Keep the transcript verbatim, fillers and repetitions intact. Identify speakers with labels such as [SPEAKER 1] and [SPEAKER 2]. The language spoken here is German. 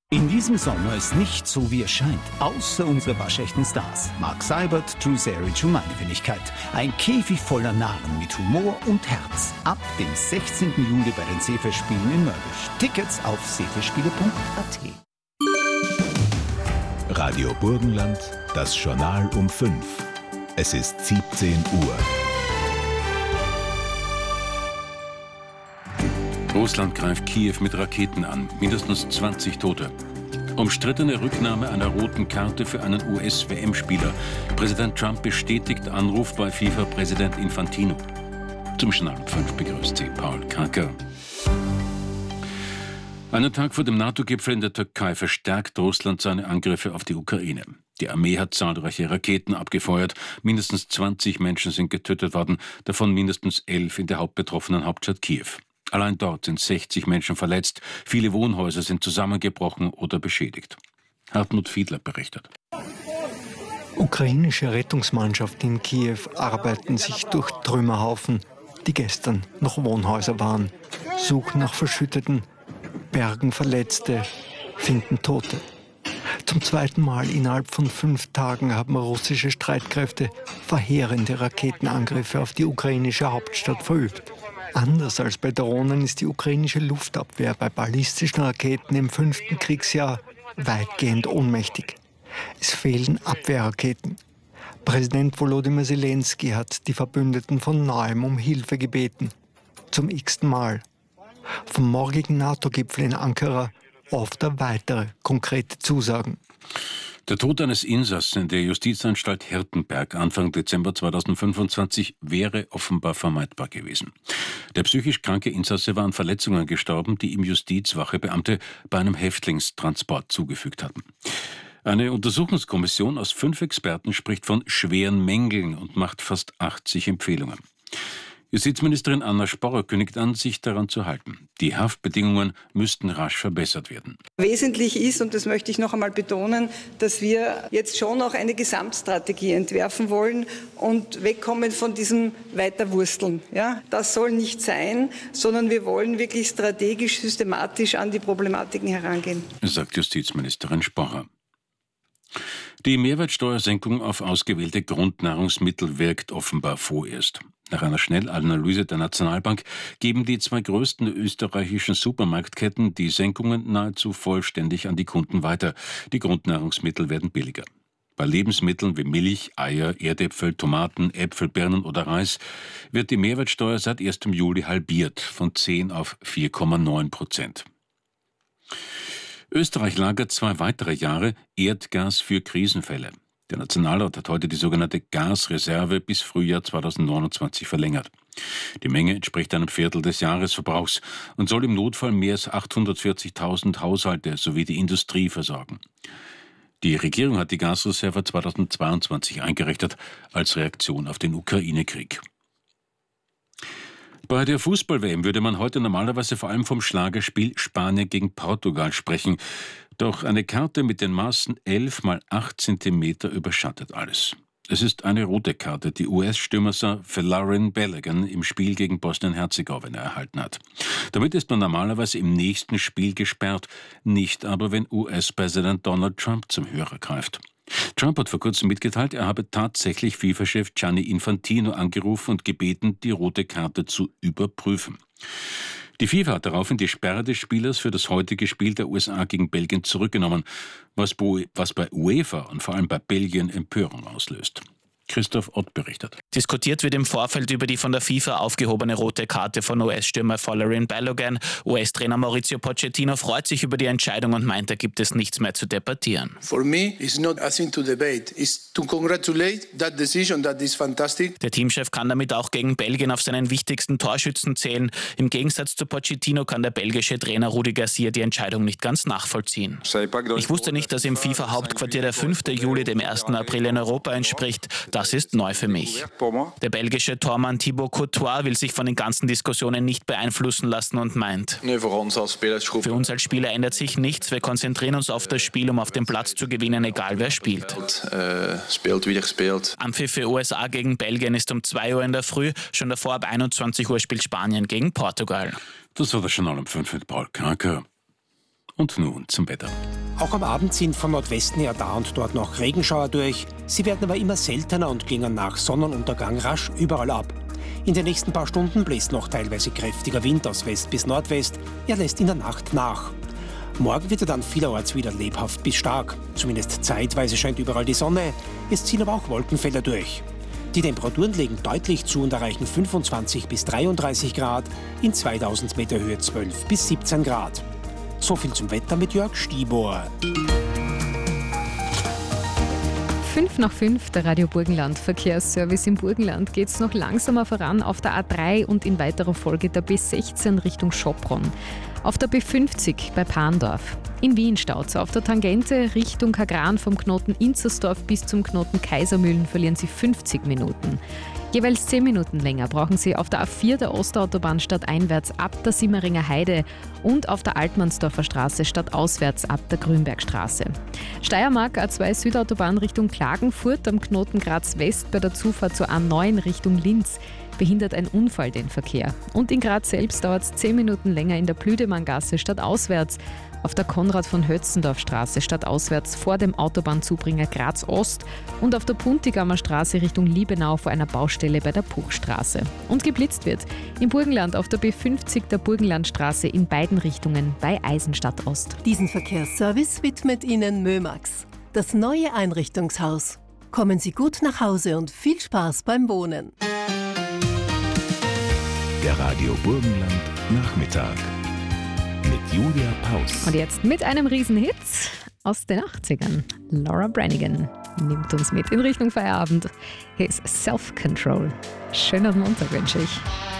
[SPEAKER 1] In diesem Sommer ist nicht so, wie es scheint, außer unsere waschechten Stars. Mark Seibert, Drew Seric und meine Wenigkeit. Ein Käfig voller Narren mit Humor und Herz. Ab dem sechzehnten Juli bei den Seefestspielen in Mörbisch. Tickets auf seefestspiele punkt a t.
[SPEAKER 2] Radio Burgenland, das Journal um fünf. Es ist siebzehn Uhr.
[SPEAKER 3] Russland greift Kiew mit Raketen an, mindestens zwanzig Tote. Umstrittene Rücknahme einer roten Karte für einen U S-W M-Spieler. Präsident Trump bestätigt Anruf bei FIFA-Präsident Infantino. Zum Journal um fünf begrüßt Sie Paul Kacker. Einen Tag vor dem NATO-Gipfel in der Türkei verstärkt Russland seine Angriffe auf die Ukraine. Die Armee hat zahlreiche Raketen abgefeuert. Mindestens zwanzig Menschen sind getötet worden, davon mindestens elf in der hauptbetroffenen Hauptstadt Kiew. Allein dort sind sechzig Menschen verletzt. Viele Wohnhäuser sind zusammengebrochen oder beschädigt. Hartmut Fiedler berichtet.
[SPEAKER 4] Ukrainische Rettungsmannschaften in Kiew arbeiten sich durch Trümmerhaufen, die gestern noch Wohnhäuser waren, suchen nach Verschütteten, bergen Verletzte, finden Tote. Zum zweiten Mal innerhalb von fünf Tagen haben russische Streitkräfte verheerende Raketenangriffe auf die ukrainische Hauptstadt verübt. Anders als bei Drohnen ist die ukrainische Luftabwehr bei ballistischen Raketen im fünften Kriegsjahr weitgehend ohnmächtig. Es fehlen Abwehrraketen. Präsident Volodymyr Zelensky hat die Verbündeten von neuem um Hilfe gebeten. Zum x-ten Mal. Vom morgigen NATO-Gipfel in Ankara oft weitere konkrete Zusagen.
[SPEAKER 3] Der Tod eines Insassen in der Justizanstalt Hirtenberg Anfang Dezember zweitausendfünfundzwanzig wäre offenbar vermeidbar gewesen. Der psychisch kranke Insasse war an Verletzungen gestorben, die ihm Justizwachebeamte bei einem Häftlingstransport zugefügt hatten. Eine Untersuchungskommission aus fünf Experten spricht von schweren Mängeln und macht fast achtzig Empfehlungen. Justizministerin Anna Sporrer kündigt an, sich daran zu halten. Die Haftbedingungen müssten rasch verbessert werden.
[SPEAKER 5] Wesentlich ist, und das möchte ich noch einmal betonen, dass wir jetzt schon auch eine Gesamtstrategie entwerfen wollen und wegkommen von diesem Weiterwursteln. Ja, das soll nicht sein, sondern wir wollen wirklich strategisch, systematisch an die Problematiken herangehen,
[SPEAKER 3] sagt Justizministerin Sporrer. Die Mehrwertsteuersenkung auf ausgewählte Grundnahrungsmittel wirkt offenbar vorerst. Nach einer Schnellanalyse der Nationalbank geben die zwei größten österreichischen Supermarktketten die Senkungen nahezu vollständig an die Kunden weiter. Die Grundnahrungsmittel werden billiger. Bei Lebensmitteln wie Milch, Eier, Erdäpfel, Tomaten, Äpfel, Birnen oder Reis wird die Mehrwertsteuer seit ersten Juli halbiert, von zehn auf vier Komma neun Prozent. Österreich lagert zwei weitere Jahre Erdgas für Krisenfälle. Der Nationalrat hat heute die sogenannte Gasreserve bis Frühjahr zweitausendneunundzwanzig verlängert. Die Menge entspricht einem Viertel des Jahresverbrauchs und soll im Notfall mehr als achthundertvierzigtausend Haushalte sowie die Industrie versorgen. Die Regierung hat die Gasreserve zweitausendzweiundzwanzig eingerichtet als Reaktion auf den Ukraine-Krieg. Bei der Fußball-W M würde man heute normalerweise vor allem vom Schlagerspiel Spanien gegen Portugal sprechen. Doch eine Karte mit den Maßen elf mal acht Zentimeter überschattet alles. Es ist eine rote Karte, die U S-Stürmer Folarin Balogun im Spiel gegen Bosnien-Herzegowina erhalten hat. Damit ist man normalerweise im nächsten Spiel gesperrt, nicht aber, wenn U S-Präsident Donald Trump zum Hörer greift. Trump hat vor kurzem mitgeteilt, er habe tatsächlich FIFA-Chef Gianni Infantino angerufen und gebeten, die rote Karte zu überprüfen. Die FIFA hat daraufhin die Sperre des Spielers für das heutige Spiel der U S A gegen Belgien zurückgenommen, was bei UEFA und vor allem bei Belgien Empörung auslöst. Christoph Ott berichtet.
[SPEAKER 6] Diskutiert wird im Vorfeld über die von der FIFA aufgehobene rote Karte von U S-Stürmer Folarin Balogun. U S-Trainer Mauricio Pochettino freut sich über die Entscheidung und meint, da gibt es nichts mehr zu debattieren.
[SPEAKER 7] For me, it's not a thing to debate. It's to congratulate that decision. That is fantastic.
[SPEAKER 6] Der Teamchef kann damit auch gegen Belgien auf seinen wichtigsten Torschützen zählen. Im Gegensatz zu Pochettino kann der belgische Trainer Rudi Garcia die Entscheidung nicht ganz nachvollziehen. Ich wusste nicht, dass im FIFA-Hauptquartier der fünfte Juli dem ersten April in Europa entspricht. Das ist neu für mich. Der belgische Tormann Thibaut Courtois will sich von den ganzen Diskussionen nicht beeinflussen lassen und meint: Für uns als Spieler ändert sich nichts. Wir konzentrieren uns auf das Spiel, um auf dem Platz zu gewinnen, egal wer spielt. Anpfiff für U S A gegen Belgien ist um zwei Uhr in der Früh. Schon davor ab einundzwanzig Uhr spielt Spanien gegen Portugal.
[SPEAKER 3] Das war das Journal um fünf mit Paul Kacker. Und nun zum Wetter.
[SPEAKER 8] Auch am Abend sind von Nordwesten her da und dort noch Regenschauer durch. Sie werden aber immer seltener und klingen nach Sonnenuntergang rasch überall ab. In den nächsten paar Stunden bläst noch teilweise kräftiger Wind aus West bis Nordwest. Er lässt in der Nacht nach. Morgen wird er dann vielerorts wieder lebhaft bis stark. Zumindest zeitweise scheint überall die Sonne. Es ziehen aber auch Wolkenfelder durch. Die Temperaturen legen deutlich zu und erreichen fünfundzwanzig bis dreiunddreißig Grad, in zweitausend Meter Höhe zwölf bis siebzehn Grad. So viel zum Wetter mit Jörg Stibor.
[SPEAKER 9] Fünf nach fünf, der Radio Burgenland Verkehrsservice im Burgenland, geht es noch langsamer voran auf der A drei und in weiterer Folge der B sechzehn Richtung Schopron. Auf der B fünfzig bei Parndorf. In Wien staut es auf der Tangente Richtung Kagran vom Knoten Inzersdorf bis zum Knoten Kaisermühlen verlieren Sie fünfzig Minuten. Jeweils zehn Minuten länger brauchen Sie auf der A vier der Ostautobahn stadteinwärts ab der Simmeringer Heide und auf der Altmannsdorfer Straße stadtauswärts ab der Grünbergstraße. Steiermark A zwei Südautobahn Richtung Klagenfurt am Knoten Graz West bei der Zufahrt zur A neun Richtung Linz behindert ein Unfall den Verkehr. Und in Graz selbst dauert es zehn Minuten länger in der Blüdemanngasse stadtauswärts, auf der Konrad-von-Hötzendorf-Straße stadtauswärts vor dem Autobahnzubringer Graz Ost und auf der Puntigammer Straße Richtung Liebenau vor einer Baustelle bei der Puchstraße. Und geblitzt wird im Burgenland auf der B fünfzig der Burgenlandstraße in beiden Richtungen bei Eisenstadt Ost.
[SPEAKER 10] Diesen Verkehrsservice widmet Ihnen Mömax, das neue Einrichtungshaus. Kommen Sie gut nach Hause und viel Spaß beim Wohnen.
[SPEAKER 2] Der Radio Burgenland Nachmittag mit Julia Paus.
[SPEAKER 9] Und jetzt mit einem Riesenhit aus den achtzigern. Laura Branigan nimmt uns mit in Richtung Feierabend. Hier ist Self-Control. Schönen Montag wünsche ich.